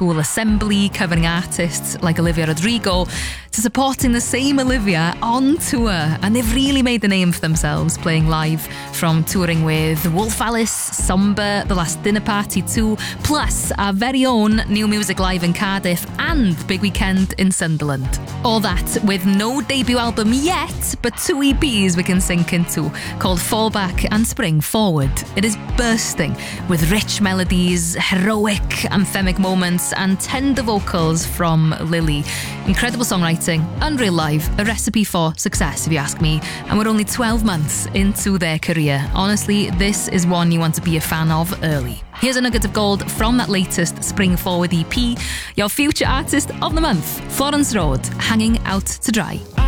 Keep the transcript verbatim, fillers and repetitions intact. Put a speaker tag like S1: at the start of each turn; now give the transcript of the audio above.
S1: school assembly covering artists like Olivia Rodrigo to supporting the same Olivia on tour. And they've really made the name for themselves playing live, from touring with Wolf Alice, Somber, The Last Dinner Party two, plus our very own New Music Live in Cardiff and Big Weekend in Sunderland. All that with no debut album yet, but two E Ps we can sink into, called Fallback and Spring Forward. It is bursting with rich melodies, heroic anthemic moments and tender vocals from Lily. Incredible songwriting, unreal live, a recipe for success if you ask me, and we're only twelve months into their career. Honestly, this is one you want to be a fan of early. Here's a nugget of gold from that latest Spring Forward E P, your future artist of the month, Florence Road, Hanging Out to Dry.